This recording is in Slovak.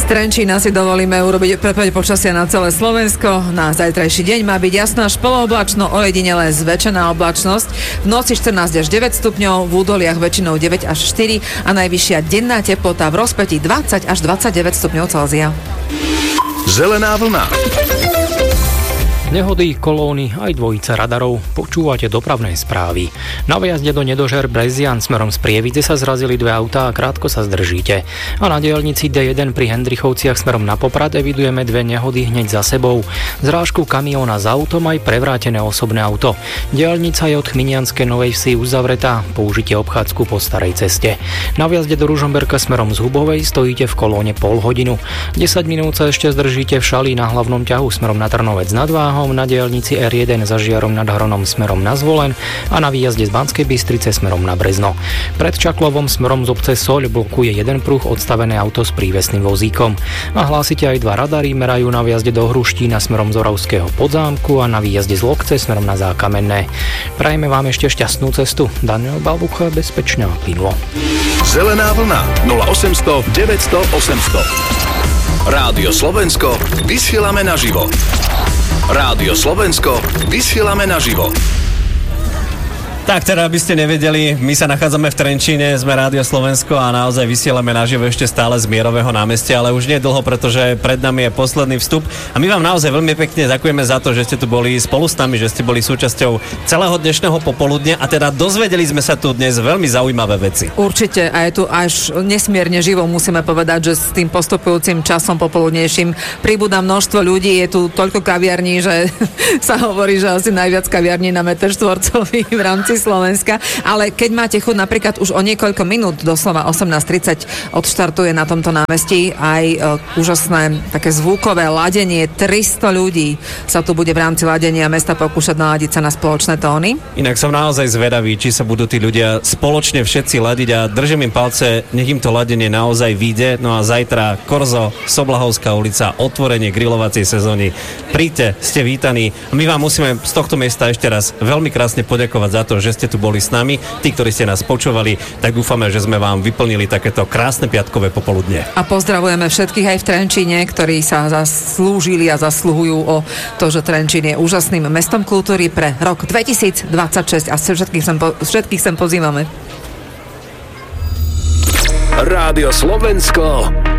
Trenčína si dovolíme urobiť predpoveď počasia na celé Slovensko. Na zajtrajší deň má byť jasno až polooblačno, ojedinele zväčšená oblačnosť. V noci 14 až 9 stupňov, v údoliach väčšinou 9 až 4 a najvyššia denná teplota v rozpätí 20 až 29 stupňov Celzia. Zelená vlna. Nehody, kolóny, aj dvojica radarov. Počúvate dopravné správy. Na vjazde do Nedožer Brezian smerom z Prievidze sa zrazili dve autá a krátko sa zdržíte. A na diaľnici D1 pri Hendrichovciach smerom na Poprad evidujeme dve nehody hneď za sebou. Zrážku kamióna s autom aj prevrátené osobné auto. Diaľnica je od Chminianskej Novej Vsi uzavretá. Použite obchádzku po starej ceste. Na vjazde do Ružomberka smerom z Hubovej stojíte v kolóne pol hodinu. 10 minút sa ešte zdržíte v Šalí na hlavnom ťahu smerom na Trnovec nad Váhom, na diaľnici R1 za Žiarom nad Hronom smerom na Zvolen a na výjazde z Banskej Bystrice smerom na Brezno. Pred Čaklovom smerom z obce Soľ blokuje jeden pruh odstavené auto s prívesným vozíkom. A hlásite aj dva radary, merajú na výjazde do Hruštína smerom z Oravského Podzámku a na výjazde z Lokce smerom na Zákamenné. Prajeme vám ešte šťastnú cestu. Daniel Balbucha, bezpečne a plynulo. Zelená vlna 0800 900 800. Rádio Slovensko, vysielame naživo. Rádio Slovensko, vysielame naživo. Tak teda, aby ste nevedeli, my sa nachádzame v Trenčíne, sme Rádio Slovensko a naozaj vysielame naživo ešte stále z Mierového námestia, ale už nie dlho, pretože pred nami je posledný vstup a my vám naozaj veľmi pekne ďakujeme za to, že ste tu boli spolu s nami, že ste boli súčasťou celého dnešného popoludnia a teda dozvedeli sme sa tu dnes veľmi zaujímavé veci. Určite a je tu až nesmierne živo, musíme povedať, že s tým postupujúcim časom popoludnejším pribúda množstvo ľudí, je tu toľko kaviarní, že sa hovorí, že asi najviac kaviarní na meter štvorcový v rámci Slovenska, ale keď máte chuť napríklad už o niekoľko minút, doslova 18:30 odštartuje na tomto námestí aj úžasné také zvukové ladenie, 300 ľudí sa tu bude v rámci ladenia mesta pokúšať naladiť sa na spoločné tóny. Inak som naozaj zvedavý, či sa budú tí ľudia spoločne všetci ladiť a držím im palce, nech im to ladenie naozaj vyjde. No a zajtra Korzo, Soblahovská ulica, otvorenie grilovacej sezóny. Príďte, ste vítaní. My vám musíme z tohto miesta ešte raz veľmi krásne poďakovať za to, že ste tu boli s nami. Tí, ktorí ste nás počúvali, tak dúfame, že sme vám vyplnili takéto krásne piatkové popoludne. A pozdravujeme všetkých aj v Trenčíne, ktorí sa zaslúžili a zasluhujú o to, že Trenčín je úžasným mestom kultúry pre rok 2026 a všetkých sem pozývame. Rádio Slovensko,